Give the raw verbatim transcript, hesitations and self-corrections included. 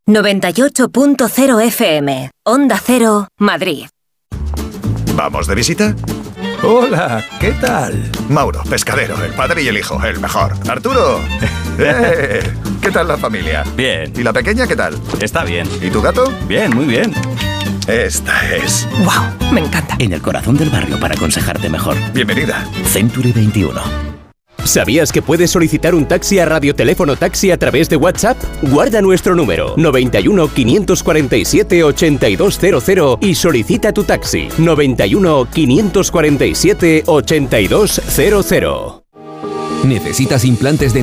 noventa y ocho punto cero F M, Onda Cero, Madrid. ¿Vamos de visita? Hola, ¿qué tal? Mauro, pescadero, el padre y el hijo, el mejor. Arturo, ¡eh! ¿Qué tal la familia? Bien. ¿Y la pequeña qué tal? Está bien. ¿Y tu gato? Bien, muy bien. Esta es... ¡Wow! Me encanta. En el corazón del barrio para aconsejarte mejor. Bienvenida. Century veintiuno. ¿Sabías que puedes solicitar un taxi a Radioteléfono Taxi a través de WhatsApp? Guarda nuestro número noventa y uno, quinientos cuarenta y siete, ochenta y dos cero cero y solicita tu taxi noventa y uno, quinientos cuarenta y siete, ochenta y dos cero cero. ¿Necesitas implantes de